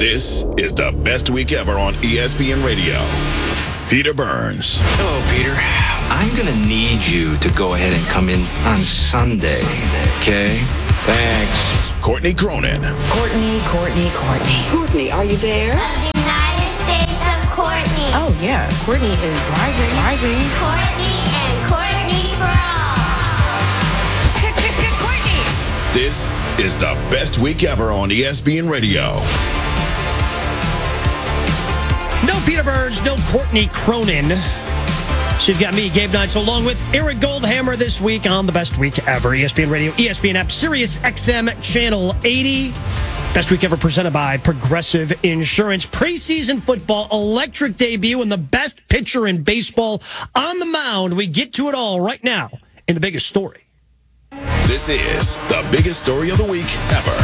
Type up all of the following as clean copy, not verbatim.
This is the best week ever on ESPN Radio. Peter Burns. Hello, Peter. I'm going to need you to go ahead and come in on Sunday, okay? Thanks. Courtney Cronin. Courtney. Courtney, are you there? The United States of Courtney. Oh, yeah. Courtney is driving. Courtney and Courtney for all. Courtney. This is the best week ever on ESPN Radio. No Peter Burns, no Courtney Cronin. She's got me, Gabe Knights, along with Eric Goldhammer this week on the best week ever. ESPN Radio, ESPN app, Sirius XM Channel 80. Best week ever presented by Progressive Insurance. Preseason football, electric debut, and the best pitcher in baseball on the mound. We get to it all right now in the biggest story. This is the biggest story of the week ever.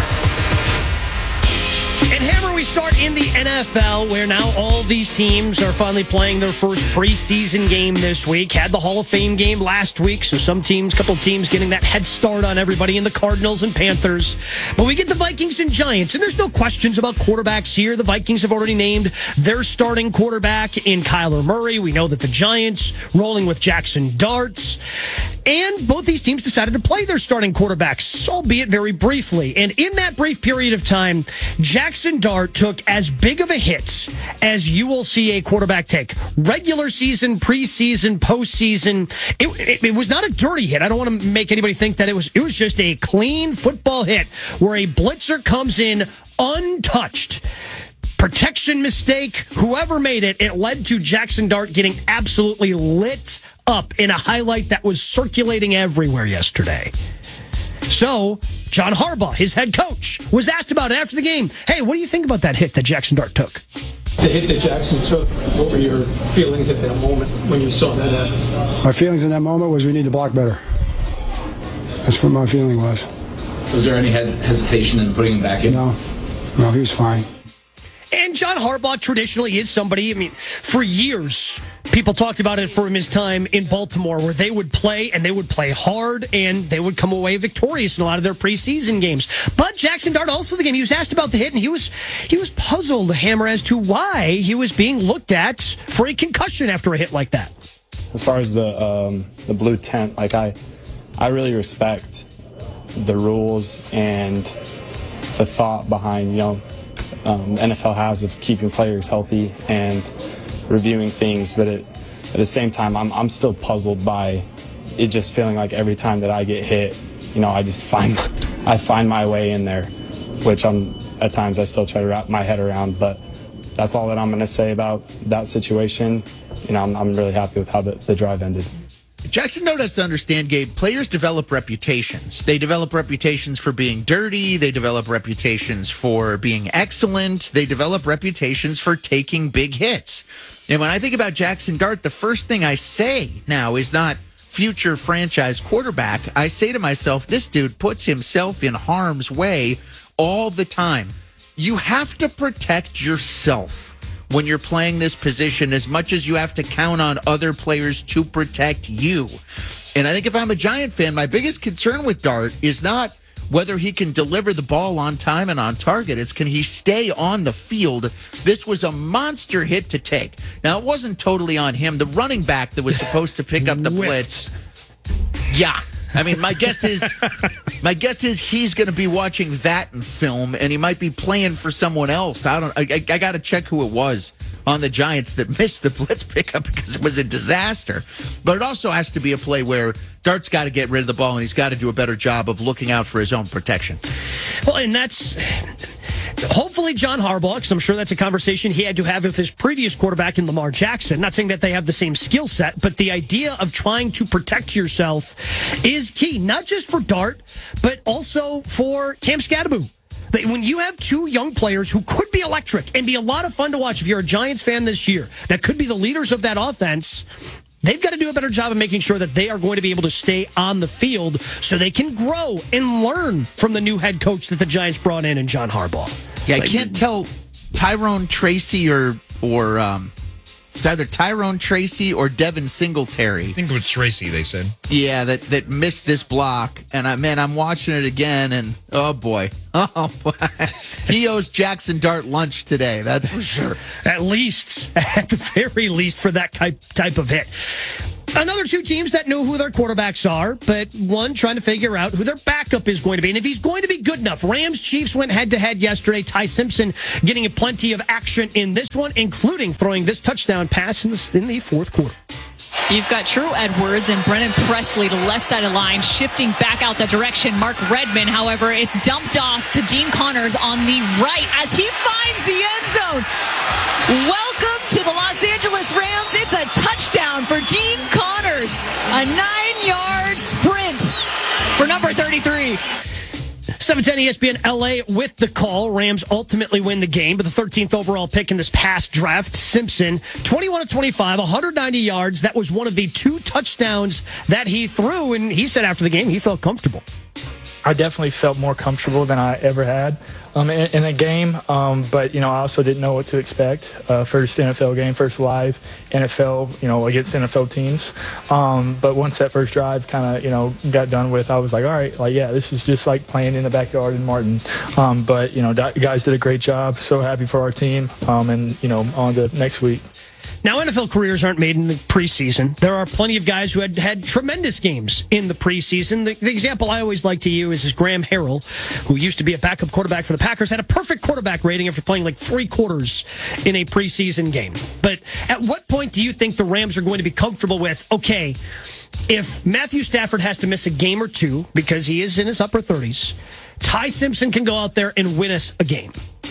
And Hammer, we start in the NFL, where now all these teams are finally playing their first preseason game this week. Had the Hall of Fame game last week, so couple teams getting that head start on everybody in the Cardinals and Panthers. But we get the Vikings and Giants, and there's no questions about quarterbacks here. The Vikings have already named their starting quarterback in Kyler Murray. We know that the Giants rolling with Jackson Dart. And both these teams decided to play their starting quarterbacks, albeit very briefly. And in that brief period of time, Jackson Dart took as big of a hit as you will see a quarterback take. Regular season, preseason, postseason. It was not a dirty hit. I don't want to make anybody think that it was just a clean football hit where a blitzer comes in untouched. Protection mistake, whoever made it, it led to Jackson Dart getting absolutely lit up in a highlight that was circulating everywhere yesterday. So, John Harbaugh, his head coach, was asked about it after the game. Hey, what do you think about that hit that Jackson Dart took? The hit that Jackson took, what were your feelings at that moment when you saw that happen? My feelings in that moment was we need to block better. That's what my feeling was. Was there any hesitation in putting him back in? No, he was fine. And John Harbaugh traditionally is somebody, for years, people talked about it from his time in Baltimore, where they would play, and they would play hard, and they would come away victorious in a lot of their preseason games. But Jackson Dart, also the game, he was asked about the hit, and he was puzzled, Hammer, as to why he was being looked at for a concussion after a hit like that. As far as the blue tent, I really respect the rules and the thought behind, the NFL has of keeping players healthy and reviewing things, but at the same time, I'm still puzzled by it just feeling like every time that I get hit, I just find my way in there, which at times I still try to wrap my head around, but that's all that I'm going to say about that situation. I'm really happy with how the drive ended. Jackson Dart has to understand, Gabe, players develop reputations. They develop reputations for being dirty. They develop reputations for being excellent. They develop reputations for taking big hits. And when I think about Jackson Dart, the first thing I say now is not future franchise quarterback. I say to myself, this dude puts himself in harm's way all the time. You have to protect yourself when you're playing this position as much as you have to count on other players to protect you. And I think if I'm a Giant fan, my biggest concern with Dart is not whether he can deliver the ball on time and on target. It's can he stay on the field. This was a monster hit to take. Now, it wasn't totally on him. The running back that was supposed to pick up the blitz. Yeah. My guess is he's going to be watching that in film, and he might be playing for someone else. I got to check who it was on the Giants that missed the blitz pickup because it was a disaster. But it also has to be a play where Dart's got to get rid of the ball, and he's got to do a better job of looking out for his own protection. Well, and that's hopefully John Harbaugh, because I'm sure that's a conversation he had to have with his previous quarterback in Lamar Jackson. Not saying that they have the same skill set, but the idea of trying to protect yourself is key, not just for Dart, but also for Cam Skattebo. When you have two young players who could be electric and be a lot of fun to watch if you're a Giants fan this year, that could be the leaders of that offense, they've got to do a better job of making sure that they are going to be able to stay on the field so they can grow and learn from the new head coach that the Giants brought in John Harbaugh. Yeah, I can't tell Tyrone Tracy or It's either Tyrone Tracy or Devin Singletary. I think it was Tracy, they said. Yeah, that missed this block. And I'm watching it again, and oh boy. He owes Jackson Dart lunch today, that's for sure. At the very least, for that type of hit. Another two teams that know who their quarterbacks are, but one trying to figure out who their backup is going to be. And if he's going to be good enough, Rams-Chiefs went head-to-head yesterday. Ty Simpson getting plenty of action in this one, including throwing this touchdown pass in the fourth quarter. You've got True Edwards and Brennan Presley to left side of the line, shifting back out that direction. Mark Redmond, however, it's dumped off to Dean Connors on the right as he finds the end zone. Welcome to the Los Angeles Rams. It's a touchdown for Dean Connors. A 9-yard sprint for number 33. 710 ESPN LA with the call. Rams ultimately win the game, but the 13th overall pick in this past draft, Simpson, 21 of 25, 190 yards. That was one of the two touchdowns that he threw, and he said after the game he felt comfortable. I definitely felt more comfortable than I ever had in a game, but I also didn't know what to expect. First NFL game, first live NFL, against NFL teams. But once that first drive kind of, got done with, I was like, all right, this is just like playing in the backyard in Martin. But guys did a great job. So happy for our team, and on to next week. Now, NFL careers aren't made in the preseason. There are plenty of guys who had tremendous games in the preseason. The example I always like to use is Graham Harrell, who used to be a backup quarterback for the Packers, had a perfect quarterback rating after playing like 3 quarters in a preseason game. But at what point do you think the Rams are going to be comfortable with, okay, if Matthew Stafford has to miss a game or two because he is in his upper 30s, Ty Simpson can go out there and win us a game?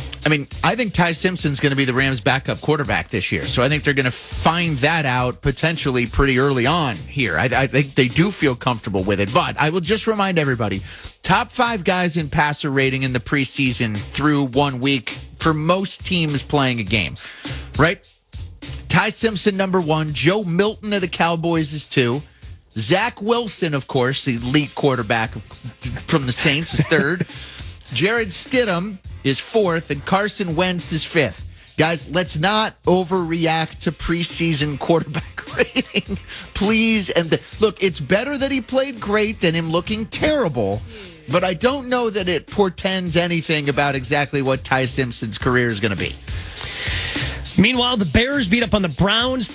I think Ty Simpson's going to be the Rams' backup quarterback this year. So I think they're going to find that out potentially pretty early on here. I think they do feel comfortable with it. But I will just remind everybody, top 5 guys in passer rating in the preseason through 1 week for most teams playing a game, right? Ty Simpson, number 1. Joe Milton of the Cowboys is 2. Zach Wilson, of course, the elite quarterback from the Saints, is 3rd. Jared Stidham is 4th, and Carson Wentz is 5th. Guys, let's not overreact to preseason quarterback rating, please. And look, it's better that he played great than him looking terrible, but I don't know that it portends anything about exactly what Ty Simpson's career is going to be. Meanwhile, the Bears beat up on the Browns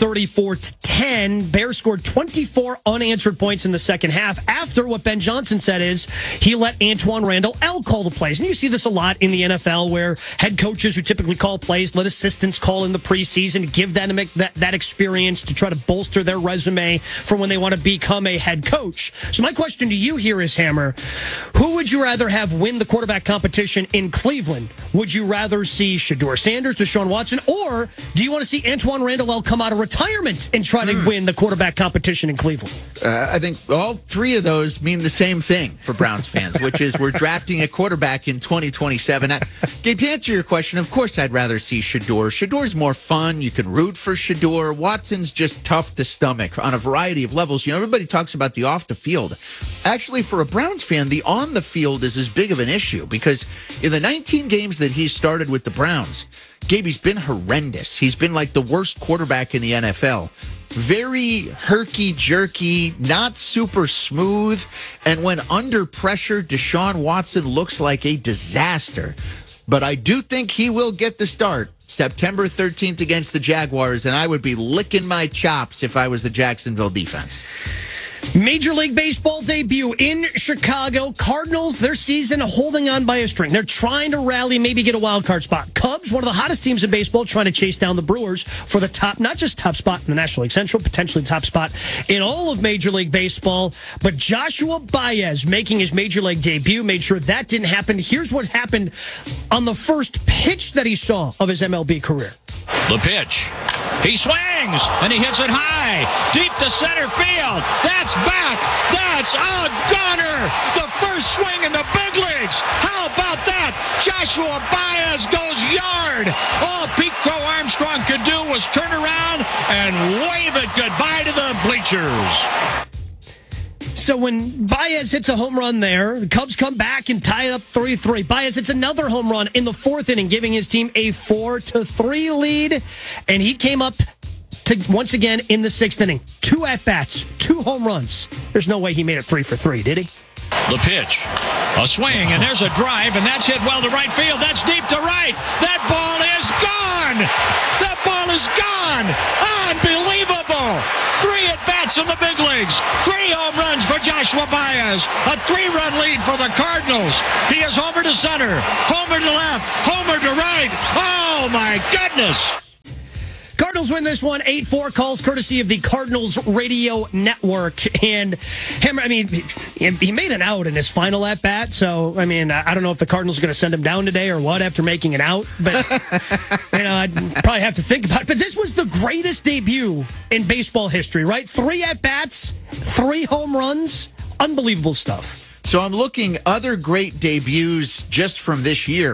34-10. Bears scored 24 unanswered points in the second half after what Ben Johnson said is he let Antoine Randall L call the plays. And you see this a lot in the NFL where head coaches who typically call plays let assistants call in the preseason to give them that experience to try to bolster their resume for when they want to become a head coach. So my question to you here is, Hammer, who would you rather have win the quarterback competition in Cleveland? Would you rather see Shedeur Sanders, Deshaun Watson, or do you want to see Antoine Randall come out of retirement and try to win the quarterback competition in Cleveland? I think all 3 of those mean the same thing for Browns fans, which is we're drafting a quarterback in 2027. To answer your question, of course I'd rather see Shedeur. Shedor's more fun. You can root for Shedeur. Watson's just tough to stomach on a variety of levels. Everybody talks about the off the field. Actually, for a Browns fan, the on the field is as big of an issue because in the 19 games that he started with the Browns, Gabe, he's been horrendous. He's been like the worst quarterback in the NFL. Very herky-jerky, not super smooth. And when under pressure, Deshaun Watson looks like a disaster. But I do think he will get the start September 13th against the Jaguars, and I would be licking my chops if I was the Jacksonville defense. Major League Baseball debut in Chicago. Cardinals, their season holding on by a string. They're trying to rally, maybe get a wild card spot. Cubs, one of the hottest teams in baseball, trying to chase down the Brewers for the top, not just top spot in the National League Central, potentially top spot in all of Major League Baseball. But Joshua Baez making his Major League debut made sure that didn't happen. Here's what happened on the first pitch that he saw of his MLB career. The pitch. He swings, and he hits it high, deep to center field. That's back. That's a gunner. The first swing in the big leagues. How about that? Joshua Baez goes yard. All Pete Crow Armstrong could do was turn around and wave it goodbye to the bleachers. So when Baez hits a home run there, the Cubs come back and tie it up 3-3. Baez hits another home run in the 4th inning, giving his team a 4-3 lead. And he came up once again in the 6th inning. 2 at-bats, 2 home runs. There's no way he made it 3 for 3, did he? The pitch. A swing, and there's a drive, and that's hit well to right field. That's deep to right. That ball is gone. That ball is gone. Unbelievable. 3 at-bats in the big leagues. 3 home runs for Joshua Baez. A 3-run lead for the Cardinals. He is homer to center, homer to left, homer to right. Oh, my goodness. Cardinals win this one 8-4, calls courtesy of the Cardinals radio network. And Hammer, I mean, he made an out in his final at bat. So, I mean, I don't know if the Cardinals are going to send him down today or what after making an out. But, I'd probably have to think about it. But this was the greatest debut in baseball history, right? 3 at bats, 3 home runs. Unbelievable stuff. So I'm looking other great debuts just from this year.